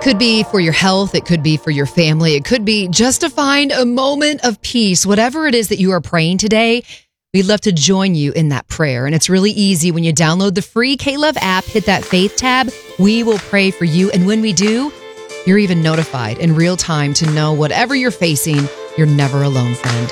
could be for your health. It could be for your family. It could be just to find a moment of peace. Whatever it is that you are praying today, we'd love to join you in that prayer. And it's really easy when you download the free K-Love app, hit that faith tab. We will pray for you. And when we do, you're even notified in real time to know whatever you're facing, you're never alone, friend.